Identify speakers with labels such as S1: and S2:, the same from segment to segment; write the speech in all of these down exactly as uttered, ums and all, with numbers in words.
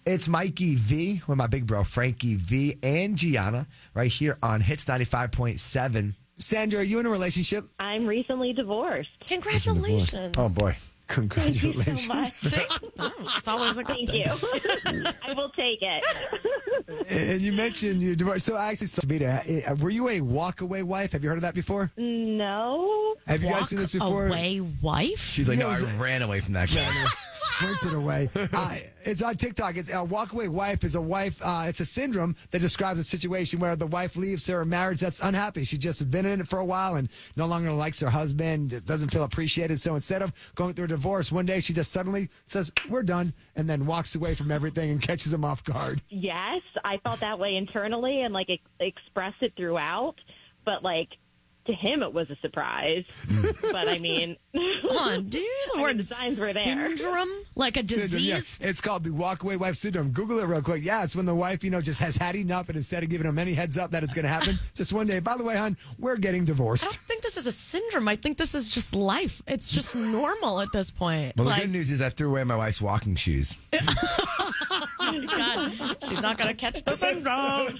S1: It's Mikey V with my big bro, Frankie V, and Gianna, right here on Hits ninety-five point seven. Sandra, are you in a relationship?
S2: I'm recently divorced.
S3: Congratulations.
S1: Oh, boy. Congratulations.
S2: Thank you so much.
S3: It's always a good
S2: Thank
S3: thing.
S2: you. I will take it.
S1: And you mentioned you're divorced. So actually, Sabita, were you a walk-away wife? Have you heard of that before?
S2: No.
S1: Have you
S3: Walk
S1: guys seen this before?
S3: away wife?
S4: She's like,
S1: Yeah,
S4: no, I
S1: it was-
S4: ran away from that guy.
S1: Sprinted away. Uh, it's on TikTok. It's a walk-away wife is a wife. Uh, it's a syndrome that describes a situation where the wife leaves her marriage that's unhappy. She's just been in it for a while and no longer likes her husband, doesn't feel appreciated. So instead of going through a divorce, one day she just suddenly says, we're done, and then walks away from everything and catches him off guard.
S2: Yes, I felt that way internally and like ex- expressed it throughout, but like to him it was a surprise. But I mean,
S3: Hold on, do you use the
S2: I mean,
S3: word
S2: the signs were there.
S3: syndrome? Like a
S1: Syndrome, yeah.
S3: disease?
S1: It's called the walk-away wife syndrome. Google it real quick. Yeah, it's when the wife, you know, just has had enough, and instead of giving him any heads up that it's going to happen, just one day, by the way, hon, we're getting
S3: I
S1: divorced.
S3: don't think this is a syndrome. I think this is just life. It's just normal at this point.
S4: Well, the
S3: like,
S4: good news is I threw away my wife's walking shoes.
S3: God, she's not going to catch the syndrome.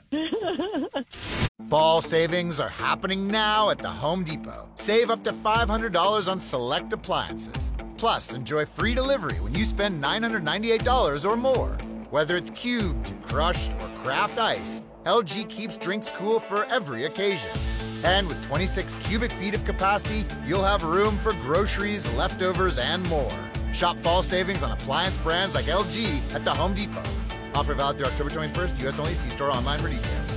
S5: Fall savings are happening now at the Home Depot. Save up to five hundred dollars on select appliances. Plus, enjoy free delivery when you spend nine hundred ninety-eight dollars or more. Whether it's cubed, crushed, or craft ice, L G keeps drinks cool for every occasion. And with twenty-six cubic feet of capacity, you'll have room for groceries, leftovers, and more. Shop fall savings on appliance brands like L G at the Home Depot. Offer valid through October twenty-first, U S only. See store online for details.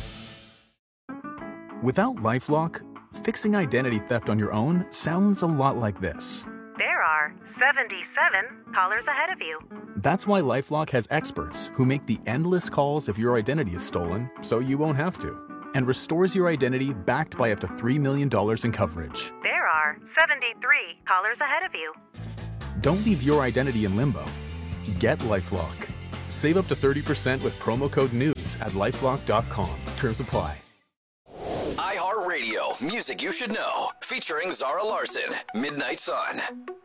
S6: Without LifeLock, fixing identity theft on your own sounds a lot like this.
S7: There are seventy-seven callers ahead of you.
S6: That's why LifeLock has experts who make the endless calls if your identity is stolen, so you won't have to, and restores your identity backed by up to three million dollars in coverage.
S7: There are seventy-three callers ahead of you.
S6: Don't leave your identity in limbo. Get LifeLock. Save up to thirty percent with promo code NEWS at lifelock dot com. Terms apply.
S8: iHeartRadio, music you should know, featuring Zara Larson, Midnight Sun.